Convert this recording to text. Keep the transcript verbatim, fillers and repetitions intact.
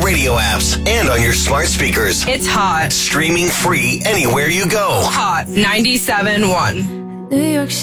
radio apps and on your smart speakers. It's hot. Streaming free anywhere you go. Hot ninety-seven point one. New York